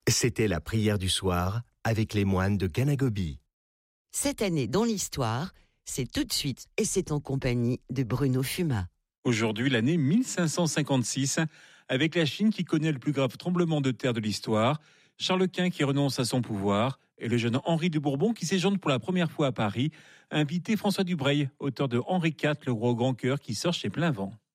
C'était la prière du soir avec les moines de Ganagobi. Cette année dans l'histoire, c'est tout de suite et c'est en compagnie de Bruno Fuma. Aujourd'hui, l'année 1556, avec la Chine qui connaît le plus grave tremblement de terre de l'histoire, Charles Quint qui renonce à son pouvoir et le jeune Henri de Bourbon qui séjourne pour la première fois à Paris, a invité François Dubreuil, auteur de Henri IV, le roi au grand cœur, qui sort chez Plainvent.